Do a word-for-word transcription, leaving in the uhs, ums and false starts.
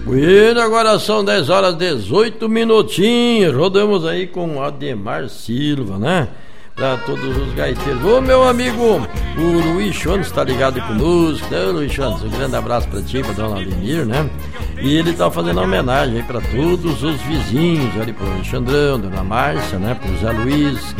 Bueno, agora são dez horas e dezoito minutinhos. Rodamos aí com o Ademar Silva, né? Pra todos os gaiteiros. Ô, meu amigo, o Luiz Chones está ligado conosco, né, Luiz Chones? Um grande abraço pra ti, pra dona Alenir, né? E ele tá fazendo uma homenagem aí pra todos os vizinhos, ali pro Alexandrão, dona Márcia, né? Pro Zé Luiz,